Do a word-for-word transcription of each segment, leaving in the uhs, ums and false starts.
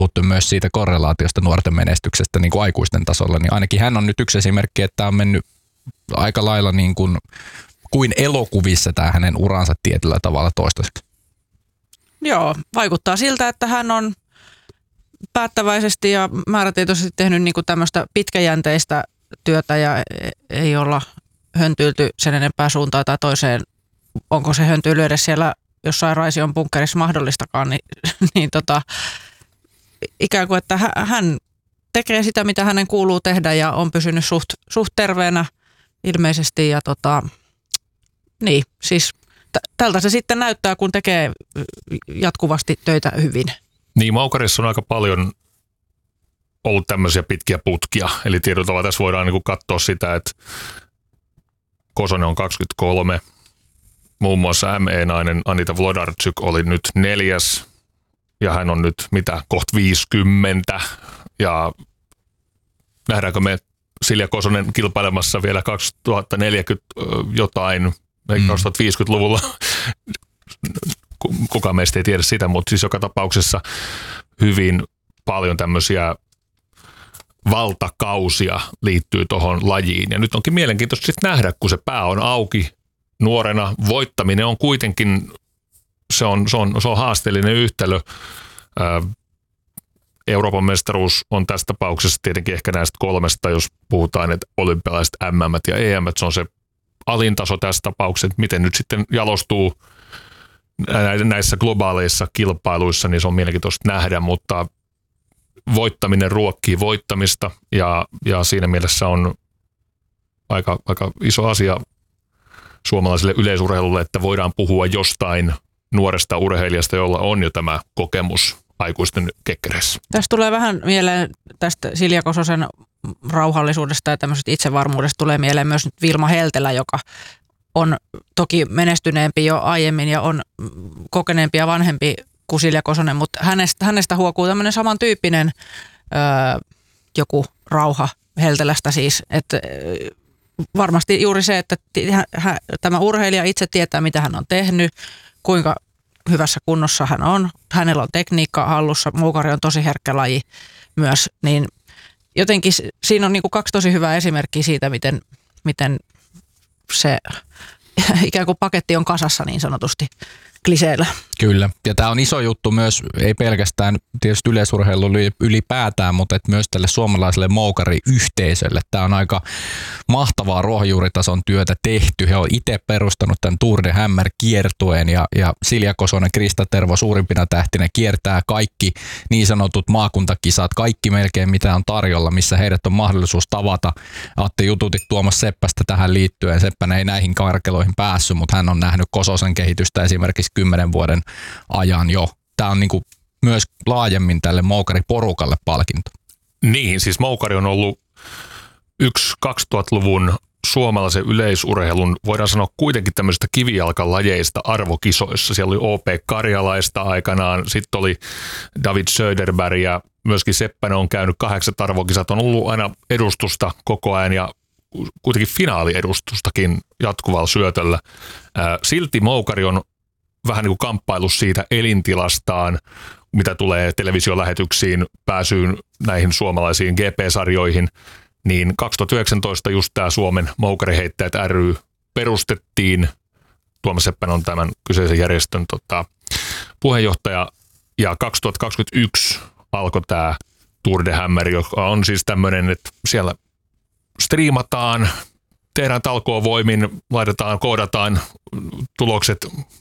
puhuttu myös siitä korrelaatiosta nuorten menestyksestä niin kuin aikuisten tasolla, niin ainakin hän on nyt yksi esimerkki, että on mennyt aika lailla niin kuin, kuin elokuvissa tämä hänen uransa tietyllä tavalla toistaiseksi. Joo, vaikuttaa siltä, että hän on päättäväisesti ja määrätietoisesti tehnyt niin kuin tämmöistä pitkäjänteistä työtä ja ei olla höntyilty sen enempää suuntaan tai toiseen. Onko se höntyily edes siellä jossain Raision bunkkerissa mahdollistakaan, niin, niin tota, ikään kuin, että hän tekee sitä, mitä hänen kuuluu tehdä ja on pysynyt suht, suht terveenä ilmeisesti ja tota, niin, siis t- tältä se sitten näyttää, kun tekee jatkuvasti töitä hyvin. Niin, Moukarissa on aika paljon ollut tämmöisiä pitkiä putkia, eli tietyllä tavalla tässä voidaan niin kuin katsoa sitä, että Kosonen on kaksikymmentäkolme, muun muassa M E-nainen Anita Wlodarczyk oli nyt neljäs, ja hän on nyt mitä, kohta viisikymmentä, ja nähdäänkö me Silja Kosonen kilpailemassa vielä kaksituhattaneljäkymmentä jotain, mm. kaksituhattaviisikymmentäluvulla, kukaan meistä ei tiedä sitä, mutta siis joka tapauksessa hyvin paljon tämmöisiä valtakausia liittyy tuohon lajiin. Ja nyt onkin mielenkiintoista sitten nähdä, kun se pää on auki nuorena. Voittaminen on kuitenkin, se on, se on, se on haasteellinen yhtälö. Ää, Euroopan mestaruus on tässä tapauksessa tietenkin ehkä näistä kolmesta, jos puhutaan, että olympialaiset M M ja E M, se on se alintaso tässä tapauksessa, että miten nyt sitten jalostuu näissä globaaleissa kilpailuissa, niin se on mielenkiintoista nähdä, mutta voittaminen ruokkii voittamista ja, ja siinä mielessä on aika, aika iso asia suomalaiselle yleisurheilulle, että voidaan puhua jostain nuoresta urheilijasta, jolla on jo tämä kokemus aikuisten kekkereissä. Tästä tulee vähän mieleen tästä Silja Kososen rauhallisuudesta ja tämmöisestä itsevarmuudesta tulee mieleen myös nyt Vilma Heltelä, joka on toki menestyneempi jo aiemmin ja on kokeneempi ja vanhempi kuin Silja Kosonen, mutta hänestä, hänestä huokuu tämmöinen samantyyppinen öö, joku rauha Heltelästä siis, että varmasti juuri se, että hän, tämä urheilija itse tietää, mitä hän on tehnyt, kuinka hyvässä kunnossa hän on, hänellä on tekniikka hallussa, moukari on tosi herkkä laji myös, niin jotenkin siinä on niin kuin kaksi tosi hyvää esimerkkiä siitä, miten, miten se ikään kuin paketti on kasassa niin sanotusti kliseellä. Kyllä, ja tämä on iso juttu myös, ei pelkästään tietysti yleisurheilulle ylipäätään, mutta että myös tälle suomalaiselle moukariyhteisölle. Tämä on aika mahtavaa ruohonjuuritason työtä tehty. He on itse perustanut tämän Tour de Hammer-kiertueen ja, ja Silja Kosonen, Krista Tervo suurimpina tähtinä kiertää kaikki niin sanotut maakuntakisat, kaikki melkein mitä on tarjolla, missä heidät on mahdollisuus tavata. Atte jututit Tuomas Seppästä tähän liittyen. Seppänä ei näihin karkeloihin päässyt, mutta hän on nähnyt Kososen kehitystä esimerkiksi kymmenen vuoden ajan jo. Tämä on niin kuin myös laajemmin tälle moukariporukalle palkinto. Niin, siis moukari on ollut yksi kaksituhattaluvun suomalaisen yleisurheilun, voidaan sanoa kuitenkin tämmöisistä kivijalkalajeista arvokisoissa. Siellä oli O P Karjalaista aikanaan, sitten oli David Söderberg ja myöskin Seppänen on käynyt kahdeksan arvokisat, on ollut aina edustusta koko ajan ja kuitenkin finaaliedustustakin jatkuvalla syötöllä. Silti moukari on vähän niin kuin kamppailu siitä elintilastaan, mitä tulee televisiolähetyksiin, pääsyyn näihin suomalaisiin G P-sarjoihin, niin kaksituhattayhdeksäntoista just tämä Suomen Moukariheittäjät ry perustettiin. Tuomas Seppänen on tämän kyseisen järjestön tota, puheenjohtaja, ja kaksituhattakaksikymmentäyksi alkoi tämä Tour de Hammer, joka on siis tämmöinen, että siellä striimataan, tehdään talkoovoimin, laitetaan, koodataan tulokset.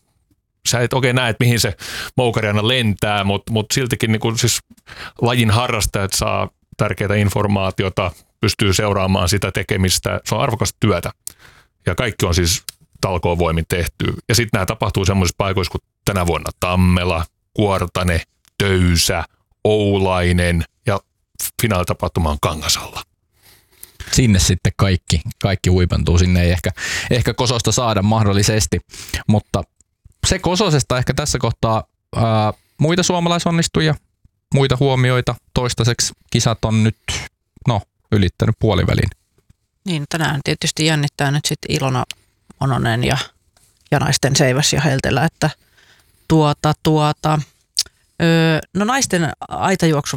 Sä et oikein näe, että mihin se moukari aina lentää, mutta mut siltikin niin kun siis lajin harrastajat saa tärkeää informaatiota, pystyy seuraamaan sitä tekemistä. Se on arvokasta työtä ja kaikki on siis talkoovoimin tehty. Ja sitten nämä tapahtuu semmoisissa paikoissa kuin tänä vuonna Tammela, Kuortane, Töysä, Oulainen ja finaalitapahtuma on Kangasalla. Sinne sitten kaikki, kaikki huipentuu, sinne ei ehkä, ehkä Kososta saada mahdollisesti, mutta se Kososesta ehkä tässä kohtaa ää, muita suomalaisonnistujia, muita huomioita. Toistaiseksi kisat on nyt no, ylittänyt puolivälin. Niin, tänään tietysti jännittää nyt sitten Ilona Ononen ja, ja naisten Seiväs ja Heltelä, että tuota, tuota. Öö, no naisten aitajuoksu